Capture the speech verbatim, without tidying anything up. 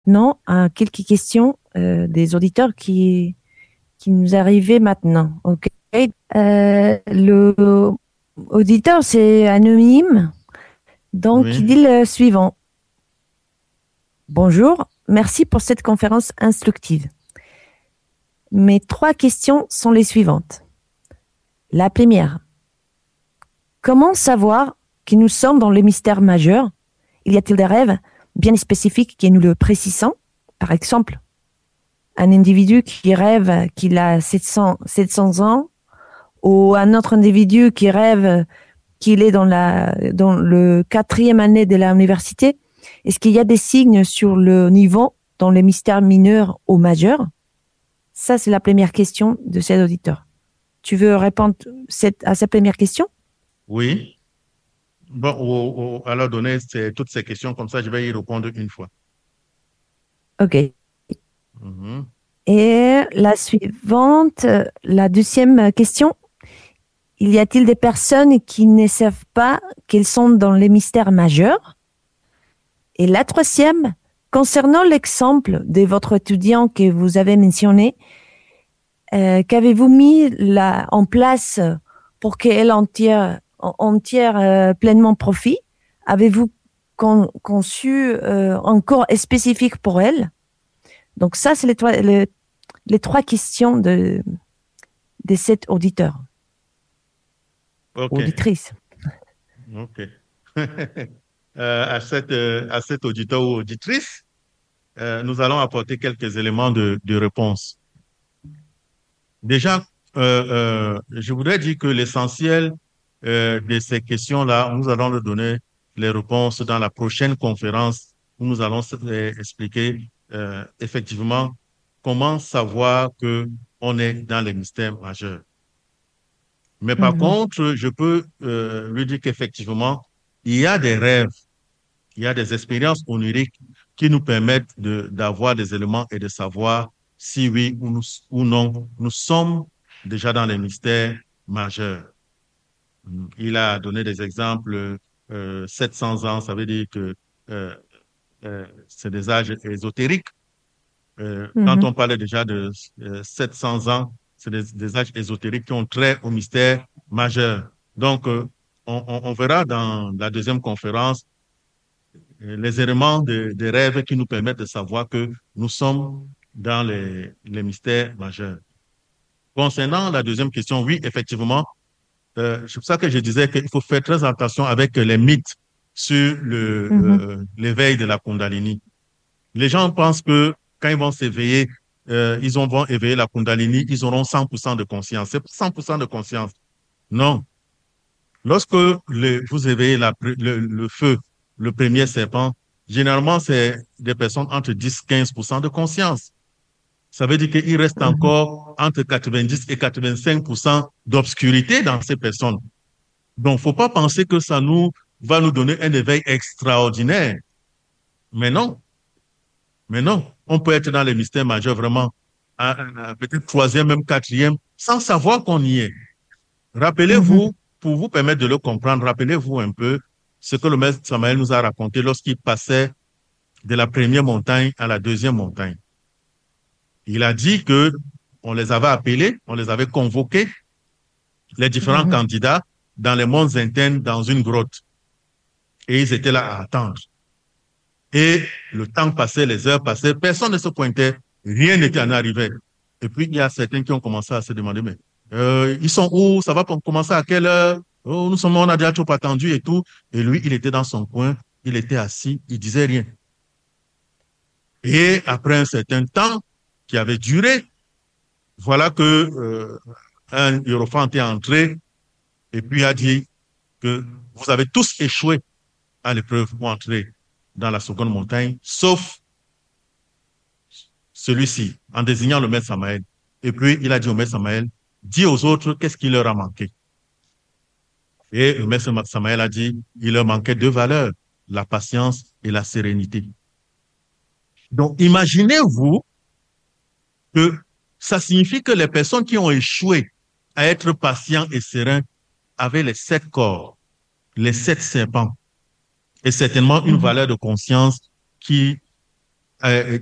Non, à quelques questions euh, des auditeurs qui, qui nous arrivaient maintenant. Ok. Euh, le auditeur, c'est anonyme, donc Oui, il dit le suivant. Bonjour, merci pour cette conférence instructive. Mes trois questions sont les suivantes. La première, comment savoir que nous sommes dans le mystère majeur? Il y a-t-il des rêves bien spécifiques qui nous le précisent? Par exemple, un individu qui rêve qu'il a sept cents, sept cents ans ou un autre individu qui rêve qu'il est dans, la, dans le quatrième année de l'université. Est-ce qu'il y a des signes sur le niveau dans les mystères mineurs ou majeurs? Ça, c'est la première question de cet auditeur. Tu veux répondre cette, à sa première question? oui. Bon, au- au- alors donner ces- toutes ces questions comme ça, je vais y répondre une fois. OK. Mhm. Et la suivante, la deuxième question. Il y a-t-il des personnes qui ne savent pas qu'elles sont dans les mystères majeurs? Et la troisième, concernant l'exemple de votre étudiant que vous avez mentionné, euh, qu'avez-vous mis là en place pour qu'elle en tire, en, en tire euh, pleinement profit? Avez-vous con, conçu euh, encore spécifique pour elle? Donc ça, c'est les trois, les, les trois questions de, de cet auditeur, OK, auditrice. OK. Euh, à cette, euh, à cet auditeur ou auditrice, euh, nous allons apporter quelques éléments de, de réponse. Déjà, euh, euh, je voudrais dire que l'essentiel euh, de ces questions-là, nous allons leur donner les réponses dans la prochaine conférence où nous allons s- euh, expliquer euh, effectivement comment savoir que on est dans les mystères majeurs. Mais par Mhm. contre, je peux euh, lui dire qu'effectivement, il y a des rêves, il y a des expériences oniriques qui nous permettent de, d'avoir des éléments et de savoir si oui ou, nous- ou non nous sommes déjà dans les mystères majeurs. Il a donné des exemples, euh, sept cents ans, ça veut dire que euh, euh, c'est des âges ésotériques. Euh, quand Mhm. on parlait déjà de euh, sept cents ans, c'est des, des âges ésotériques qui ont trait au mystère majeur. Donc, euh, on, on, on verra dans la deuxième conférence euh, les éléments de, des rêves qui nous permettent de savoir que nous sommes dans les, les mystères majeurs. Concernant la deuxième question, oui, effectivement, euh, c'est pour ça que je disais qu'il faut faire très attention avec les mythes sur le, Mhm. euh, l'éveil de la Kundalini. Les gens pensent que quand ils vont s'éveiller, euh, ils ont- vont éveiller la Kundalini, ils auront cent pour cent de conscience. C'est cent pour cent de conscience. Non. Lorsque le- vous éveillez la pre- le, le feu, le premier serpent, généralement, c'est des personnes entre dix et quinze pour cent de conscience. Ça veut dire qu'il reste Mhm. encore entre quatre-vingt-dix et quatre-vingt-cinq pour cent d'obscurité dans ces personnes. Donc, faut pas penser que ça nous va nous donner un éveil extraordinaire. Mais non. Mais non, on peut être dans les mystères majeurs vraiment, à, à peut-être troisième, même quatrième, sans savoir qu'on y est. Mhm. Rappelez-vous, pour vous permettre de le comprendre, rappelez-vous un peu ce que le maître Samaël nous a raconté lorsqu'il passait de la première montagne à la deuxième montagne. Il a dit que on les avait appelés, on les avait convoqués, les différents Mhm. candidats, dans les mondes internes, dans une grotte. Et ils étaient là à attendre. Et le temps passait, les heures passaient, personne ne se pointait, rien n'était en arrivé. Et puis, il y a certains qui ont commencé à se demander, mais euh, ils sont où? Ça va commencer à quelle heure? Oh, nous sommes, on a déjà trop attendu et tout. Et lui, il était dans son coin, il était assis, il disait rien. Et après un certain temps qui avait duré, voilà que euh, un hiérophante est entré et puis a dit que vous avez tous échoué à l'épreuve pour entrer dans la seconde montagne, sauf celui-ci, en désignant le maître Samaël. Et puis, il a dit au maître Samaël, dis aux autres qu'est-ce qui leur a manqué. Et le maître Samaël a dit, il leur manquait deux valeurs, la patience et la sérénité. Donc, imaginez-vous que ça signifie que les personnes qui ont échoué à être patients et sereins avaient les sept corps, les sept serpents, et certainement une Mhm. valeur de conscience qui euh,